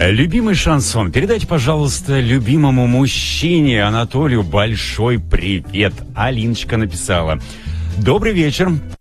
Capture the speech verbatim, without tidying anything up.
Любимый шансон. Передайте, пожалуйста, любимому мужчине Анатолию большой привет. Алиночка написала. Добрый вечер.